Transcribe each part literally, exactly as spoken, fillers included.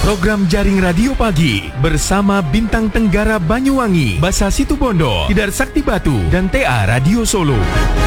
Program Jaring Radio Pagi bersama Bintang Tenggara Banyuwangi, Basa Situbondo, Tidar Sakti Batu, dan T A Radio Solo.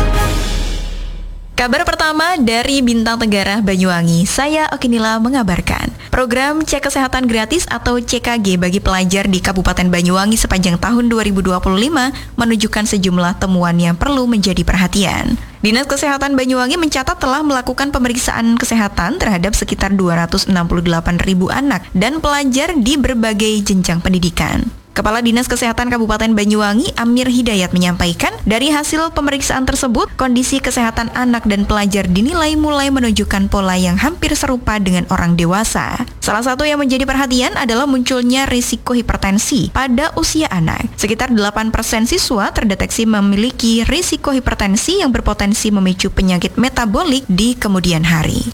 Kabar pertama dari Bintang Tenggara Banyuwangi, saya Okinila mengabarkan. Program Cek Kesehatan Gratis atau C K G bagi pelajar di Kabupaten Banyuwangi sepanjang tahun dua ribu dua puluh lima menunjukkan sejumlah temuan yang perlu menjadi perhatian. Dinas Kesehatan Banyuwangi mencatat telah melakukan pemeriksaan kesehatan terhadap sekitar dua ratus enam puluh delapan ribu anak dan pelajar di berbagai jenjang pendidikan. Kepala Dinas Kesehatan Kabupaten Banyuwangi, Amir Hidayat, menyampaikan dari hasil pemeriksaan tersebut, kondisi kesehatan anak dan pelajar dinilai mulai menunjukkan pola yang hampir serupa dengan orang dewasa. Salah satu yang menjadi perhatian adalah munculnya risiko hipertensi pada usia anak. Sekitar delapan persen siswa terdeteksi memiliki risiko hipertensi yang berpotensi memicu penyakit metabolik di kemudian hari.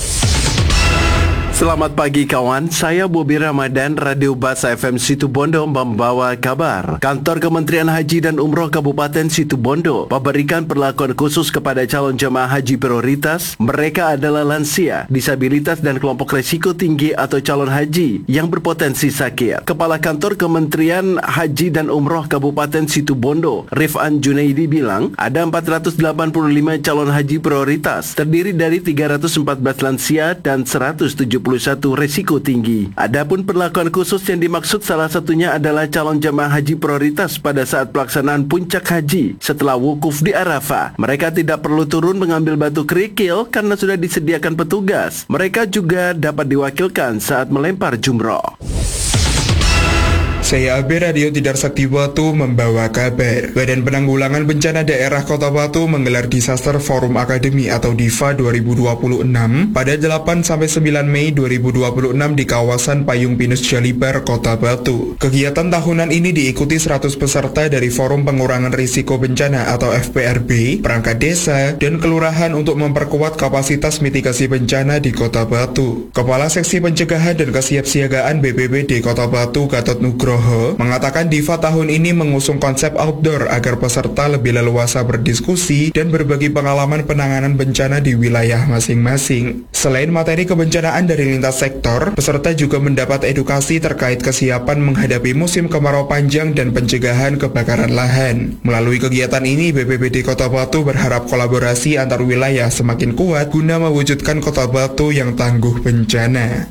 Selamat pagi kawan, saya Bobi Ramadan, Radio Basa F M Situbondo membawa kabar. Kantor Kementerian Haji dan Umroh Kabupaten Situbondo memberikan perlakuan khusus kepada calon jemaah haji prioritas. Mereka adalah lansia, disabilitas dan kelompok risiko tinggi atau calon haji yang berpotensi sakit. Kepala Kantor Kementerian Haji dan Umroh Kabupaten Situbondo, Rifan Junaidi, bilang ada empat ratus delapan puluh lima calon haji prioritas, terdiri dari tiga ratus empat belas lansia dan seratus tujuh puluh satu risiko tinggi. Adapun perlakuan khusus yang dimaksud salah satunya adalah calon jemaah haji prioritas pada saat pelaksanaan puncak haji setelah wukuf di Arafah. Mereka tidak perlu turun mengambil batu kerikil karena sudah disediakan petugas. Mereka juga dapat diwakilkan saat melempar jumroh. Saya Abe, Radio Tidar Sakti Batu membawa kabar. Badan Penanggulangan Bencana Daerah Kota Batu menggelar Disaster Forum Academy atau D I F A dua ribu dua puluh enam pada delapan sampai sembilan Mei dua ribu dua puluh enam di kawasan Payung Pinus Jalibar, Kota Batu. Kegiatan tahunan ini diikuti seratus peserta dari Forum Pengurangan Risiko Bencana atau F P R B, perangkat desa, dan kelurahan untuk memperkuat kapasitas mitigasi bencana di Kota Batu. Kepala Seksi Pencegahan dan Kesiapsiagaan B P B D Kota Batu, Gatot Nugroho, mengatakan D I F A tahun ini mengusung konsep outdoor agar peserta lebih leluasa berdiskusi dan berbagi pengalaman penanganan bencana di wilayah masing-masing. Selain materi kebencanaan dari lintas sektor, peserta juga mendapat edukasi terkait kesiapan menghadapi musim kemarau panjang dan pencegahan kebakaran lahan. Melalui kegiatan ini, B P B D Kota Batu berharap kolaborasi antar wilayah semakin kuat guna mewujudkan Kota Batu yang tangguh bencana.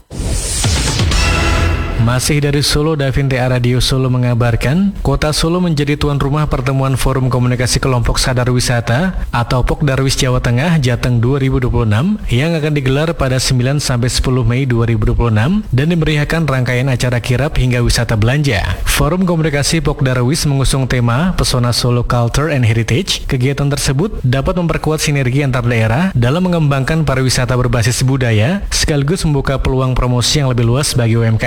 Masih dari Solo, Davin T A Radio Solo mengabarkan, Kota Solo menjadi tuan rumah pertemuan Forum Komunikasi Kelompok Sadar Wisata atau Pokdarwis Jawa Tengah Jateng dua ribu dua puluh enam yang akan digelar pada sembilan sampai sepuluh Mei dua ribu dua puluh enam dan dimeriahkan rangkaian acara kirap hingga wisata belanja. Forum Komunikasi Pokdarwis mengusung tema Pesona Solo Culture and Heritage. Kegiatan tersebut dapat memperkuat sinergi antar daerah dalam mengembangkan pariwisata berbasis budaya sekaligus membuka peluang promosi yang lebih luas bagi U M K